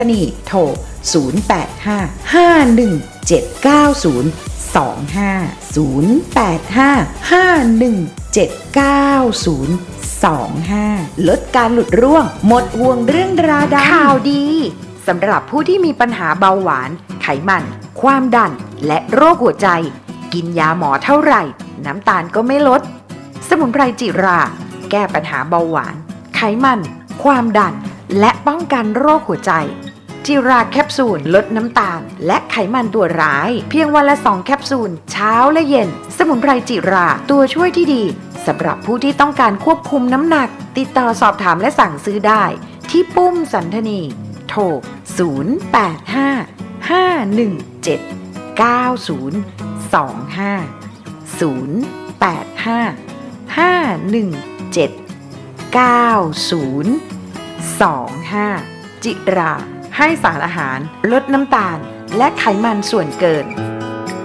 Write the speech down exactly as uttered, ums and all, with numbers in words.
นี่โทรศูนย์ แปด ห้า ห้า หนึ่ง เจ็ด เก้า ศูนย์ สอง ห้า ศูนย์ แปด ห้า ห้า หนึ่ง เจ็ด เก้า ศูนย์ สอง ห้าลดการหลุดร่วงหมดห่วงเรื่องราดำข่าวดีสำหรับผู้ที่มีปัญหาเบาหวานไขมันความดันและโรคหัวใจกินยาหมอเท่าไหร่น้ำตาลก็ไม่ลดสมุนไพรจิราแก้ปัญหาเบาหวานไขมันความดันและป้องกันโรคหัวใจจิราแคปซูลลดน้ำตาลและไขมันตัวร้ายเพียงวันละสองแคปซูลเช้าและเย็นสมุนไพรจิราตัวช่วยที่ดีสำหรับผู้ที่ต้องการควบคุมน้ำหนักติดต่อสอบถามและสั่งซื้อได้ที่ปุ้มสันธนีโทรศูนย์ แปด ห้า ห้า หนึ่ง เจ็ด เก้า ศูนย์ สอง ห้า ศูนย์ แปด ห้า ห้า หนึ่ง เจ็ด เก้า ศูนย์ สอง ห้าจิราให้สารอาหารลดน้ำตาลและไขมันส่วนเกิน